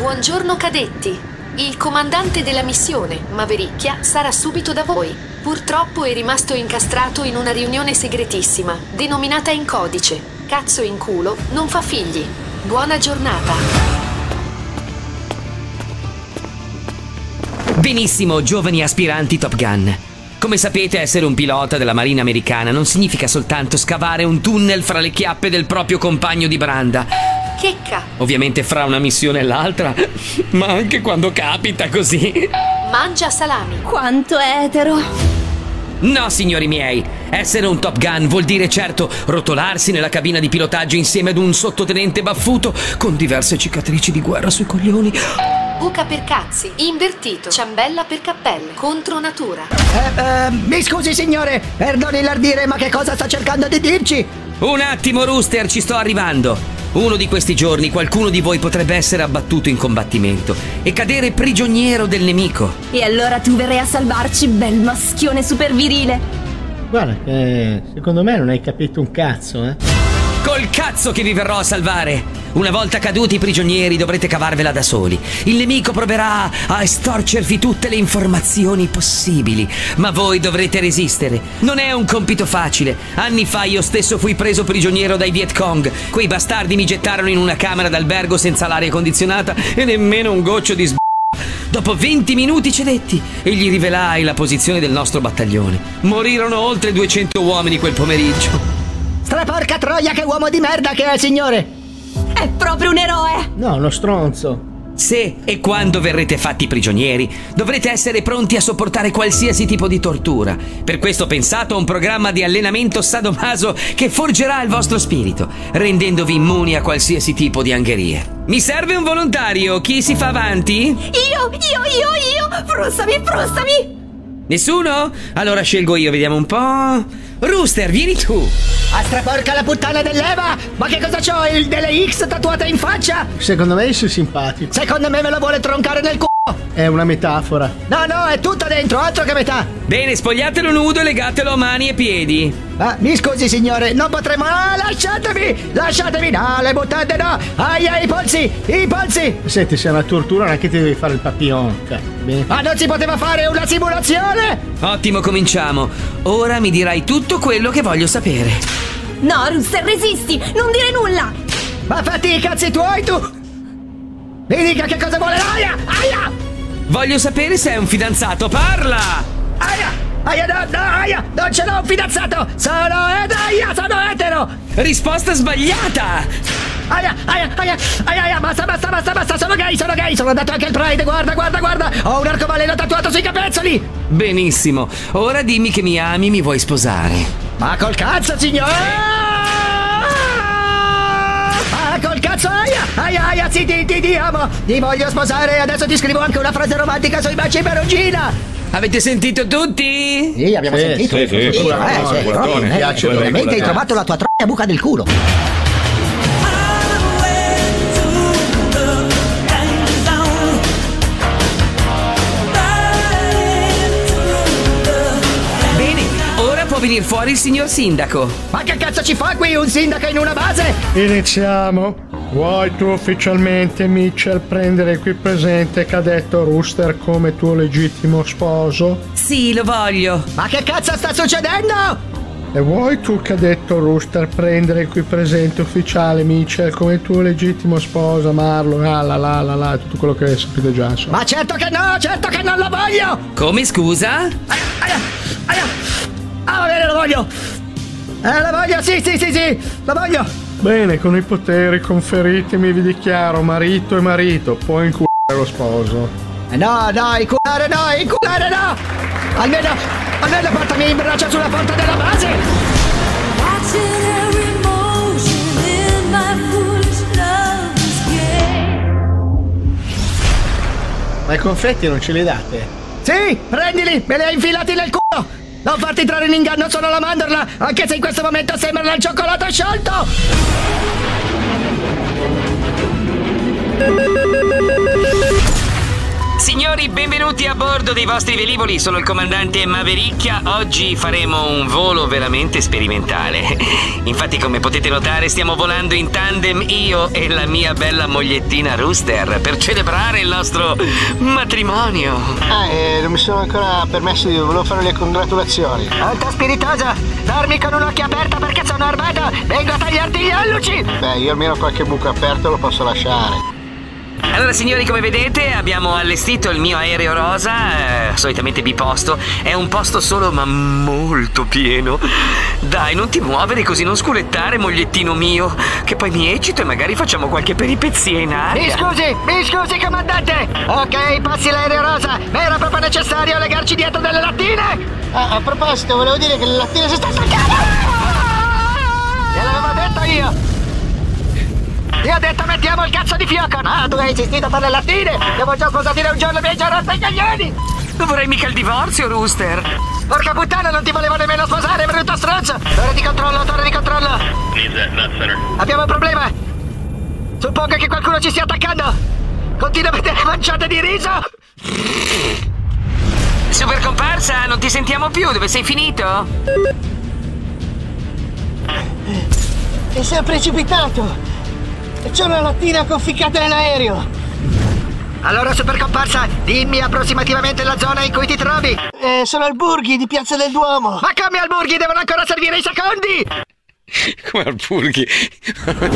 Buongiorno cadetti. Il comandante della missione, Mavericchia, sarà subito da voi. Purtroppo è rimasto incastrato in una riunione segretissima, denominata in codice. Cazzo in culo, non fa figli. Buona giornata. Benissimo, giovani aspiranti Top Gun. Come sapete, essere un pilota della Marina americana non significa soltanto scavare un tunnel fra le chiappe del proprio compagno di branda. Checca. Ovviamente fra una missione e l'altra, ma anche quando capita così. Mangia salami. Quanto etero. No, signori miei, essere un Top Gun vuol dire certo rotolarsi nella cabina di pilotaggio insieme ad un sottotenente baffuto con diverse cicatrici di guerra sui coglioni. Buca per cazzi, invertito, ciambella per cappelle, contro natura. Mi scusi signore, perdoni l'ardire, ma che cosa sta cercando di dirci? Un attimo, Rooster, ci sto arrivando. Uno di questi giorni qualcuno di voi potrebbe essere abbattuto in combattimento e cadere prigioniero del nemico. E allora tu verrai a salvarci, bel maschione super virile. Guarda che secondo me non hai capito un cazzo, eh? Col cazzo che vi verrò a salvare! Una volta caduti i prigionieri dovrete cavarvela da soli. Il nemico proverà a estorcervi tutte le informazioni possibili, ma voi dovrete resistere. Non è un compito facile. Anni fa io stesso fui preso prigioniero dai Viet Cong. Quei bastardi mi gettarono in una camera d'albergo senza l'aria condizionata e nemmeno un goccio di Dopo 20 minuti cedetti e gli rivelai la posizione del nostro battaglione. Morirono oltre 200 uomini quel pomeriggio. Straporca troia, che uomo di merda che è, signore! È proprio un eroe. No, uno stronzo. Se e quando verrete fatti prigionieri, dovrete essere pronti a sopportare qualsiasi tipo di tortura. Per questo ho pensato a un programma di allenamento sadomaso che forgerà il vostro spirito, rendendovi immuni a qualsiasi tipo di angherie. Mi serve un volontario, chi si fa avanti? Io! Frustami! Nessuno? Allora scelgo io, vediamo un po'. Rooster, vieni tu! A straporca la puttana dell'Eva! Ma che cosa c'ho? Il delle X tatuata in faccia? Secondo me sei simpatico. Secondo me lo vuole troncare nel c***o! È una metafora. No, è tutto dentro, altro che metà! Bene, spogliatelo nudo e legatelo a mani e piedi. Ah, mi scusi signore, non potremo... Ah, lasciatemi! No, le mutande no! Aia, i polsi! Senti, se è una tortura non è che ti devi fare il papillon. Bene. Ma non si poteva fare una simulazione? Ottimo, cominciamo. Ora mi dirai tutto quello che voglio sapere. No, Rooster, resisti! Non dire nulla! Ma fatti i cazzi tuoi, tu! Mi dica che cosa vuole! Aia! Voglio sapere se è un fidanzato, parla! Aia, non ce l'ho un fidanzato! Sono etero! Risposta sbagliata! Aia, basta, sono gay, sono andato anche al Pride, guarda! Ho un arcobaleno tatuato sui capezzoli! Benissimo, ora dimmi che mi ami, mi vuoi sposare. Ma col cazzo, signore! Col cazzo, aia, sì, ti amo! Ti voglio sposare, adesso ti scrivo anche una frase romantica sui baci perugina! Avete sentito tutti? Sì, abbiamo sentito. Sì. Mi piace. Veramente hai trovato la tua troia buca del culo. Bene, ora può venire fuori il signor sindaco. Ma che cazzo ci fa qui un sindaco in una base? Iniziamo. Vuoi tu ufficialmente, Mitchell, prendere qui presente cadetto Rooster come tuo legittimo sposo? Sì, lo voglio. Ma che cazzo sta succedendo? E vuoi tu, cadetto Rooster, prendere qui presente ufficiale Mitchell come tuo legittimo sposo, amarlo, tutto quello che sapete già, insomma. Ma certo che non lo voglio! Come, scusa? Aia! Ah, va bene, lo voglio! Lo voglio, sì, lo voglio! Bene, con i poteri conferitemi vi dichiaro marito e marito, puoi inculare lo sposo. No, inculare no! Almeno portami in braccio sulla porta della base! Ma i confetti non ce li date? Sì, prendili, me li hai infilati nel culo! Non farti trarre in inganno, sono la mandorla, anche se in questo momento sembra il cioccolato sciolto! Signori, benvenuti a bordo dei vostri velivoli, sono il comandante Mavericchia. Oggi faremo un volo veramente sperimentale. Infatti, come potete notare, stiamo volando in tandem io e la mia bella mogliettina Rooster per celebrare il nostro matrimonio. Non mi sono ancora permesso di volevo fare le congratulazioni. Alta spiritosa, dormi con un occhio aperto perché sono armato. Vengo a tagliarti gli alluci. Beh, io almeno qualche buco aperto lo posso lasciare. Allora, signori, come vedete abbiamo allestito il mio aereo rosa, solitamente biposto. È un posto solo ma molto pieno. Dai, non ti muovere così, non sculettare, mogliettino mio, che poi mi eccito e magari facciamo qualche peripezia in aria. Mi scusi, comandante. Ok, passi l'aereo rosa, ma era proprio necessario legarci dietro delle lattine. A proposito, volevo dire che le lattine si stanno staccando. Gliel'avevo detto io. Ti ho detto mettiamo il cazzo di fiocco. No, tu hai insistito per le lattine. Devo già sposare un giorno, mi hai già rotto i coglioni. Non vorrei mica il divorzio, Rooster. Porca puttana, non ti volevo nemmeno sposare, brutto stronzo. Torre di controllo. Abbiamo un problema. Suppongo che qualcuno ci stia attaccando. Continua a vedere manciate di riso. Super comparsa, non ti sentiamo più, dove sei finito? E si è precipitato. E c'è una lattina conficcata nell'aereo. Allora, super comparsa, dimmi approssimativamente la zona in cui ti trovi. Sono al Burghi di Piazza del Duomo. Ma come al Burghi? Devono ancora servire i secondi. Come al Burghi?